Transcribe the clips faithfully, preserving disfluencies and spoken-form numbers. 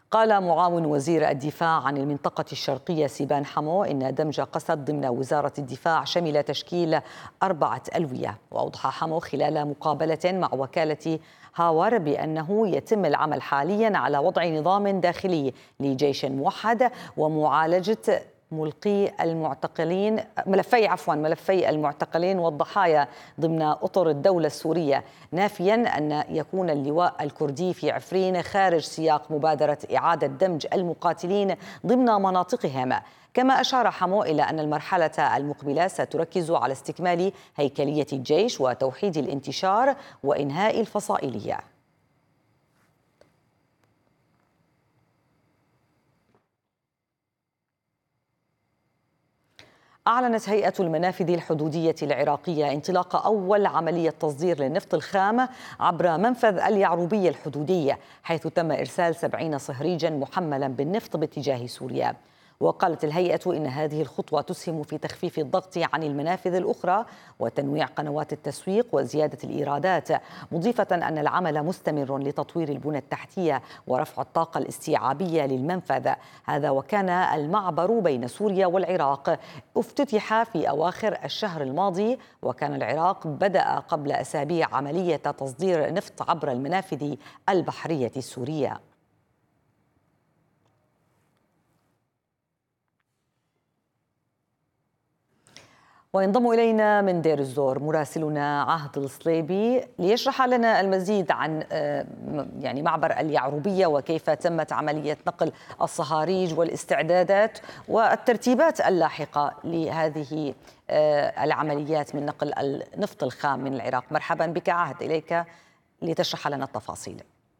قال معاون وزير الدفاع عن المنطقة الشرقية سيبان حمو إن دمج قسد ضمن وزارة الدفاع شمل تشكيل أربعة ألوية. وأوضح حمو خلال مقابلة مع وكالة هاور بأنه يتم العمل حاليا على وضع نظام داخلي لجيش موحد ومعالجة ملقي المعتقلين ملفي عفوا ملفي المعتقلين والضحايا ضمن أطر الدولة السورية، نافيا أن يكون اللواء الكردي في عفرين خارج سياق مبادرة إعادة دمج المقاتلين ضمن مناطقهم. كما أشار حمو إلى أن المرحلة المقبلة ستركز على استكمال هيكلية الجيش وتوحيد الانتشار وإنهاء الفصائلية. أعلنت هيئة المنافذ الحدودية العراقية انطلاق أول عملية تصدير للنفط الخام عبر منفذ اليعروبية الحدودي، حيث تم إرسال سبعين صهريجا محملا بالنفط باتجاه سوريا. وقالت الهيئة إن هذه الخطوة تسهم في تخفيف الضغط عن المنافذ الأخرى وتنويع قنوات التسويق وزيادة الإيرادات، مضيفة أن العمل مستمر لتطوير البنى التحتية ورفع الطاقة الاستيعابية للمنفذ. هذا وكان المعبر بين سوريا والعراق افتتح في أواخر الشهر الماضي، وكان العراق بدأ قبل أسابيع عملية تصدير نفط عبر المنافذ البحرية السورية. وينضم إلينا من دير الزور مراسلنا عهد الصليبي ليشرح لنا المزيد عن يعني معبر اليعروبية وكيف تمت عملية نقل الصهاريج والاستعدادات والترتيبات اللاحقة لهذه العمليات من نقل النفط الخام من العراق. مرحبا بك عهد، إليك لتشرح لنا التفاصيل.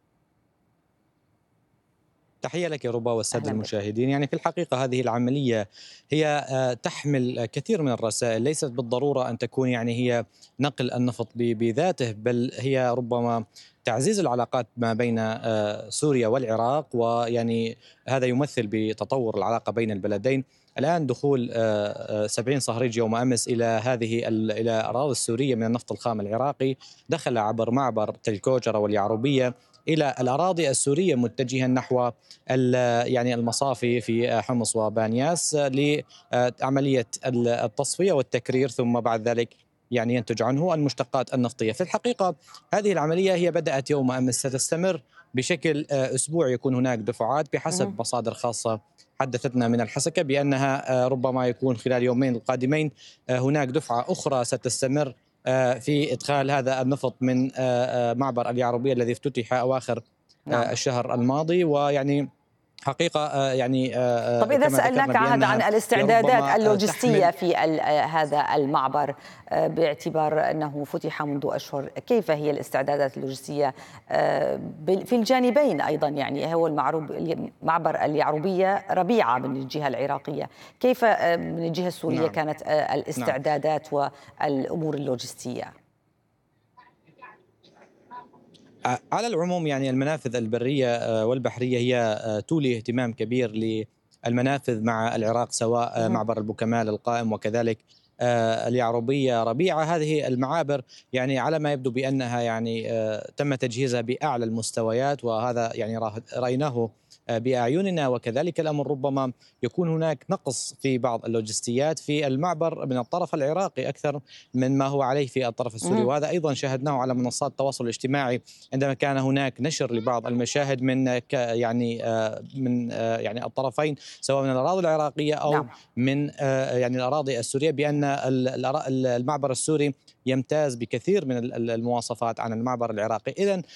تحية لك يا ربا والسادة المشاهدين. يعني في الحقيقة هذه العملية هي تحمل كثير من الرسائل، ليست بالضرورة أن تكون يعني هي نقل النفط بذاته، بل هي ربما تعزيز العلاقات ما بين سوريا والعراق، ويعني هذا يمثل بتطور العلاقة بين البلدين. الآن دخول سبعين صهريج يوم أمس إلى هذه إلى أراضي السورية من النفط الخام العراقي، دخل عبر معبر تل كوجرة واليعروبية إلى الأراضي السورية متجها نحو يعني المصافي في حمص وبانياس لعملية التصفية والتكرير، ثم بعد ذلك يعني ينتج عنه المشتقات النفطية. في الحقيقة هذه العملية هي بدأت يوم أمس، ستستمر بشكل أسبوع، يكون هناك دفعات بحسب مصادر خاصة حدثتنا من الحسكة بأنها ربما يكون خلال يومين القادمين هناك دفعة أخرى ستستمر في إدخال هذا النفط من معبر اليعروبية الذي افتتح أواخر نعم. الشهر الماضي. ويعني حقيقة يعني طب إذا سألناك عهد عن الاستعدادات اللوجستية في هذا المعبر باعتبار أنه فتح منذ أشهر، كيف هي الاستعدادات اللوجستية في الجانبين أيضا؟ يعني هو معبر اليعروبية ربيعة من الجهة العراقية، كيف من الجهة السورية نعم. كانت الاستعدادات نعم. والأمور اللوجستية؟ على العموم يعني المنافذ البرية والبحرية هي تولي اهتمام كبير للمنافذ مع العراق، سواء معبر البوكمال القائم وكذلك اليعروبية ربيعة. هذه المعابر يعني على ما يبدو بأنها يعني تم تجهيزها بأعلى المستويات، وهذا يعني رأيناه بأعيننا. وكذلك الأمر ربما يكون هناك نقص في بعض اللوجستيات في المعبر من الطرف العراقي أكثر من ما هو عليه في الطرف السوري، وهذا أيضا شاهدناه على منصات التواصل الاجتماعي عندما كان هناك نشر لبعض المشاهد من يعني من يعني الطرفين، سواء من الأراضي العراقية أو نعم. من يعني الأراضي السورية، بأن المعبر السوري يمتاز بكثير من المواصفات عن المعبر العراقي. إذن